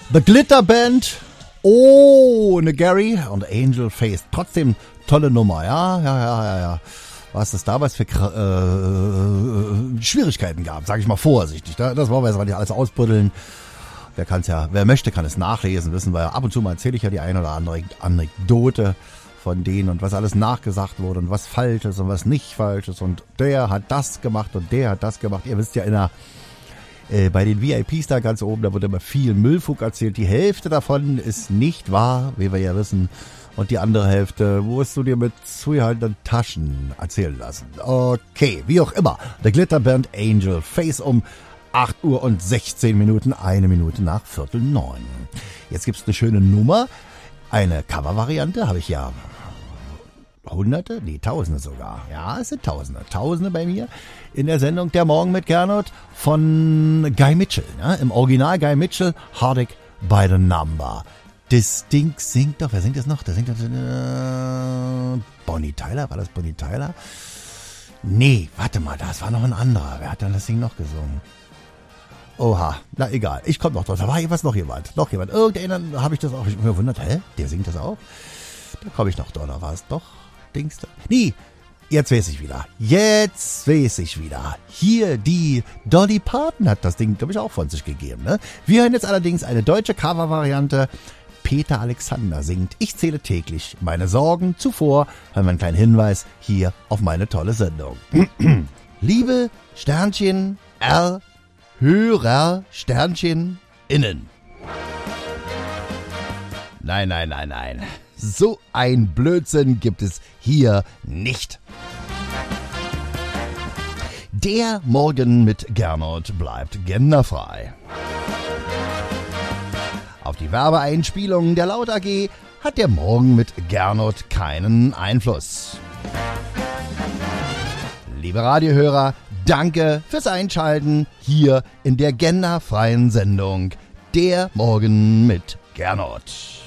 The Glitter Band, ohne Gary und Angel Face. Trotzdem tolle Nummer, ja. Was es damals für Schwierigkeiten gab, sage ich mal vorsichtig. Das wollen wir jetzt mal nicht alles ausbuddeln. Wer möchte, kann es nachlesen, wissen wir. Ab und zu mal erzähle ich ja die eine oder andere Anekdote von denen und was alles nachgesagt wurde und was falsch ist und was nicht falsch ist und der hat das gemacht und der hat das gemacht. Ihr wisst ja bei den VIPs da ganz oben, da wird immer viel Müllfug erzählt. Die Hälfte davon ist nicht wahr, wie wir ja wissen. Und die andere Hälfte musst du dir mit zugehaltenen Taschen erzählen lassen. Okay, wie auch immer. Der Glitterband Angel Face um 8 Uhr und 16 Minuten, 1 Minute nach 8:45. Jetzt gibt's eine schöne Nummer, eine Cover-Variante, habe ich ja Hunderte, nee, Tausende sogar. Ja, es sind Tausende bei mir in der Sendung Der Morgen mit Gernot von Guy Mitchell. Ja, im Original Guy Mitchell, Heartache by the Number. Das Ding singt doch, wer singt das noch? Da singt das Bonnie Tyler, war das Bonnie Tyler? Nee, warte mal, das war noch ein anderer. Wer hat dann das Ding noch gesungen? Oha, na egal, ich komme noch drauf. Da war noch jemand. Irgendeiner habe ich das auch. Ich mir gewundert, der singt das auch? Da komme ich noch drauf, da war es doch. Dings da. Nee, jetzt weiß ich wieder. Hier, die Dolly Parton hat das Ding, glaube ich, auch von sich gegeben. Ne? Wir hören jetzt allerdings eine deutsche Cover-Variante. Peter Alexander singt Ich zähle täglich meine Sorgen. Zuvor haben wir einen kleinen Hinweis hier auf meine tolle Sendung. Liebe Sternchen R, Hörer Sternchen innen. Nein. So ein Blödsinn gibt es hier nicht. Der Morgen mit Gernot bleibt genderfrei. Auf die Werbeeinspielungen der Laut AG hat der Morgen mit Gernot keinen Einfluss. Liebe Radiohörer, danke fürs Einschalten hier in der genderfreien Sendung Der Morgen mit Gernot.